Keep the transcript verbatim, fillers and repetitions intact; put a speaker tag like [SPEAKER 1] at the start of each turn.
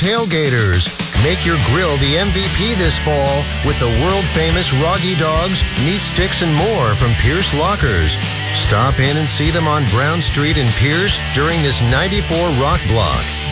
[SPEAKER 1] tailgaters. Make your grill the M V P this fall with the world-famous Roggy Dogs, meat sticks, and more from Pierce Lockers. Stop in and see them on Brown Street in Pierce during this ninety-four Rock Block.